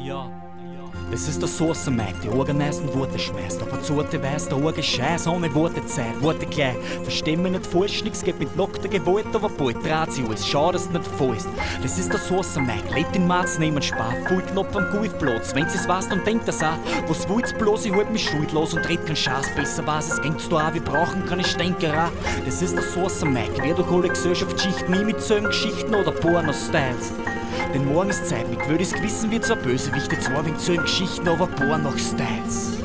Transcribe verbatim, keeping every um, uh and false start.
ja. Das ist der Soßenmack, die Augenmeisten Worte schmeißt. Auf der Zorte weiß der Auge Scheiß, ohne Worte Zeit, Worte klein. Versteh mich nicht falsch, nix geht mit nackter Gewalt, aber bald dreht sich alles, schau, dass du nicht fallst. Das ist der Soßenmack, lebt in Marz, nehmt Spar, voll knapp am Golfplatz. Wenn sie's weißt, dann denkt das auch. Was willt's bloß, ich halt mich schuldlos und red kein Scheiß. Besser weiß, es ging's da auch, wir brauchen keine Stänkerei. Das ist der Soßenmack, wer durch alle Gesellschaftsschichten, nie mit selben Geschichten oder Porno-Styles. Denn morgen ist Zeit, mit würdiges Gewissen wird zwar Bösewichte, zwar wegen selben Geschichten, aber Porno-Styles.